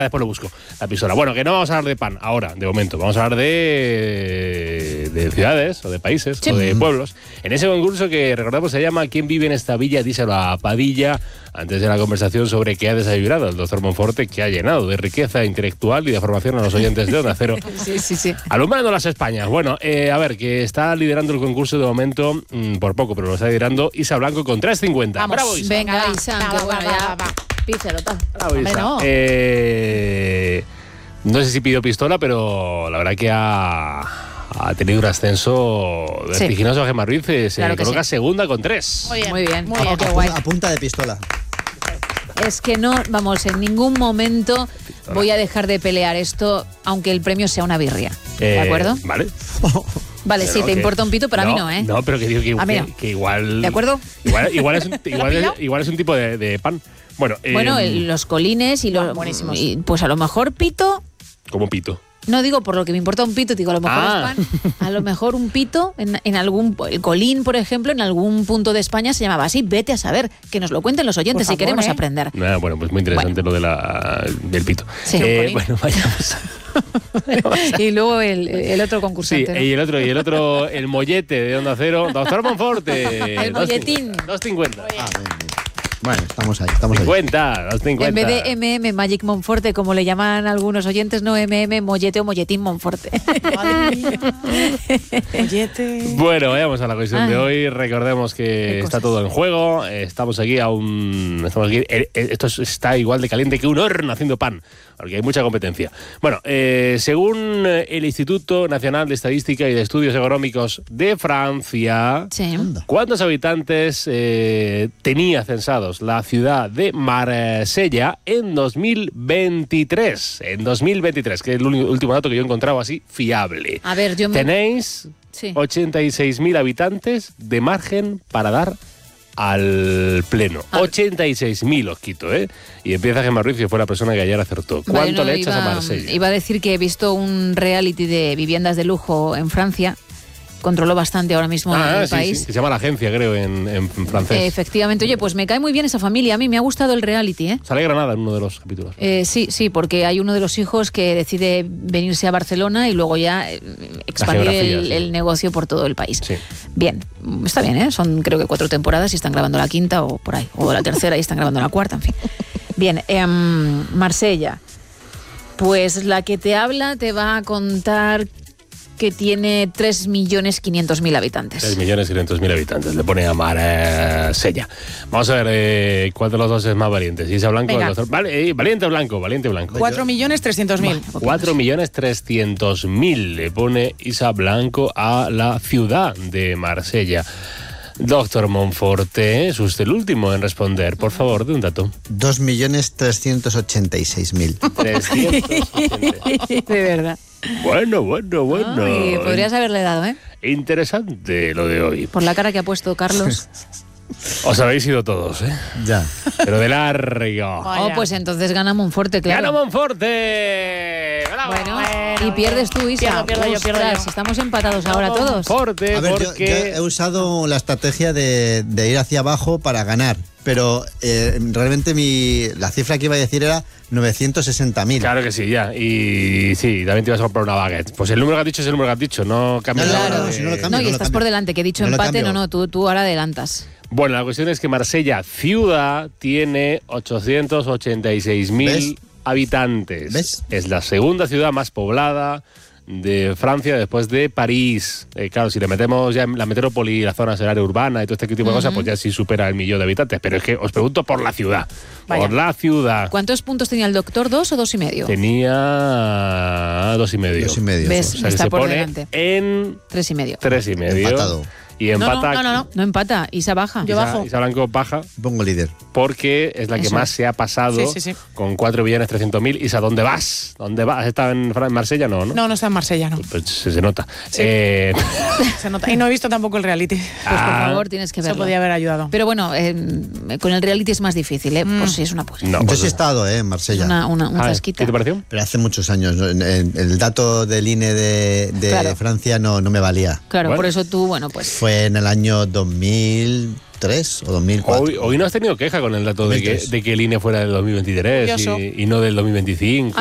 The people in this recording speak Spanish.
Después lo busco, la pistola. Bueno, que no vamos a hablar de pan ahora, de momento. Vamos a hablar de ciudades, o de países, o de pueblos. En ese concurso que recordamos se llama ¿Quién vive en esta villa? Díselo a Padilla. Antes de la conversación sobre qué ha desayunado el doctor Monforte, que ha llenado de riqueza intelectual y de formación a los oyentes de Onda Cero. Sí. Alumbrando las Españas. Bueno, a ver, que está liderando el concurso de momento, por poco, pero lo está liderando Isa Blanco con 3.50. Vamos. ¡Bravo, Isa! Venga, Isa, que bueno, ya... Pícelo, tal. Bravo, Isa. No. No sé si pidió pistola, pero la verdad que ha tenido un ascenso vertiginoso a Gemma Ruiz. Se coloca segunda con 3. Muy bien. Qué guay. A punta de pistola. Es que no, vamos, en ningún momento voy a dejar de pelear esto, aunque el premio sea una birria. ¿De acuerdo? Vale. Vale, sí, te importa un pito, pero a mí no, ¿eh? No, pero que digo que igual... ¿De acuerdo? Igual es un tipo de pan. Bueno, los colines y los... Buenísimos. Y, pues a lo mejor pito... ¿Cómo pito? No digo por lo que me importa un pito, digo a lo mejor es pan. A lo mejor un pito en algún... El colín, por ejemplo, en algún punto de España se llamaba así. Vete a saber, que nos lo cuenten los oyentes si queremos aprender. Bueno, pues muy interesante lo del pito. Sí, bueno, vayamos. Y luego el otro concursante. Sí, ¿no? y el otro, el mollete de Onda Cero, doctor Monforte. El molletín. 2.50. Bueno, estamos ahí. 50. En vez de MM Magic Monforte, como le llaman algunos oyentes, no MM Mollete o Molletín Monforte. Mollete. Bueno, vayamos a la cuestión de hoy. Recordemos que está todo en juego. Estamos aquí esto está igual de caliente que un horno haciendo pan, porque hay mucha competencia. Bueno, según el Instituto Nacional de Estadística y de Estudios Económicos de Francia, ¿cuántos habitantes tenía censados la ciudad de Marsella en 2023? En 2023, que es el último dato que yo he encontrado así fiable. A ver, Tenéis 86.000 habitantes de margen para dar al pleno. 86.000 os quito, ¿eh? Y empieza Gemma Ruiz, que fue la persona que ayer acertó. ¿Cuánto le echas a Marsella? Iba a decir que he visto un reality de viviendas de lujo en Francia. Controló bastante ahora mismo el país. Sí, se llama La Agencia, creo, en francés. Efectivamente. Oye, pues me cae muy bien esa familia. A mí me ha gustado el reality, ¿eh? Sale Granada en uno de los capítulos. Sí, porque hay uno de los hijos que decide venirse a Barcelona y luego ya expandir el negocio por todo el país. Sí. Bien, está bien, ¿eh? Son creo que 4 temporadas y están grabando la quinta o por ahí. O la tercera y están grabando la cuarta, en fin. Bien, Marsella. Pues la que te habla te va a contar que tiene 3.500.000 habitantes. 3.500.000 habitantes, le pone a Marsella. Vamos a ver cuál de los dos es más valiente. Si Isa Blanco, valiente o blanco. 4.300.000. 4.300.000 le pone Isa Blanco a la ciudad de Marsella. Doctor Monforte, es usted el último en responder. Por favor, de un dato. 2.386.000. 386. De verdad. Bueno. Ay, podrías haberle dado, ¿eh? Interesante lo de hoy. Por la cara que ha puesto Carlos. Os habéis ido todos, ¿eh? Ya. Pero de largo. Pues entonces gana Monforte, claro. ¡Gana Monforte! ¡Bravo! Bueno, y pierdes tú, Isa. Pierdo yo. Estamos empatados ahora todos. Monforte, A ver, porque... yo he usado la estrategia de ir hacia abajo para ganar, pero realmente la cifra que iba a decir era 960.000. Claro que sí, ya. Y sí, también te ibas a comprar una baguette. Pues el número que has dicho es el número que has dicho, no cambia nada. Si no lo cambio, y estás por delante, que he dicho empate, tú ahora adelantas. Bueno, la cuestión es que Marsella, ciudad, tiene 886.000 habitantes. ¿Ves? Es la segunda ciudad más poblada de Francia después de París. Claro, si le metemos ya la metrópoli, la zona área urbana y todo este tipo de cosas, pues ya sí supera el 1.000.000 de habitantes. Pero es que os pregunto por la ciudad. Vaya. Por la ciudad. ¿Cuántos puntos tenía el doctor? ¿2 o 2,5? Tenía 2,5. 2,5. ¿Ves? O sea, Está se por pone delante. En 3,5. 3,5. Empatado. Y empata. No empata. Isa baja. Yo bajo. Isa Blanco baja. Pongo líder. Porque es la que más se ha pasado con 4.300.000. Isa, ¿dónde vas? ¿Dónde vas? ¿Has estado en Marsella? No está en Marsella, no. Pues se nota. Sí. Se nota. Y no he visto tampoco el reality. Pues por favor, tienes que verlo. Se podía haber ayudado. Pero bueno, con el reality es más difícil, ¿eh? Por si es una apuesta. No, Yo sí he estado en Marsella. Un zasquita. ¿Qué te pareció? Pero hace muchos años. El dato del INE de Francia no me valía. Claro, Bueno. por eso tú, pues... Fue fue en el año 2003 o 2004. Hoy no has tenido queja con el dato de que el INE fuera del 2023 y no del 2025.